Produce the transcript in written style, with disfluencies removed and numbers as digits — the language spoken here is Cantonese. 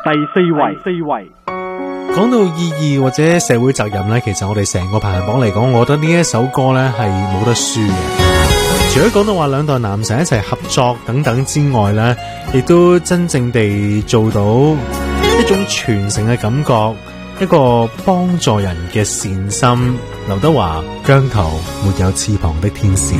第四位。 講到意義或者社會責任呢，其實我哋成個排行榜嚟講，我覺得呢一首歌呢係冇得輸嘅。除咗講到話兩代男神一齊合作等等之外呢，亦都真正地做到一種傳承嘅感覺，一個幫助人嘅善心。劉德華，姜濤沒有翅膀的天使。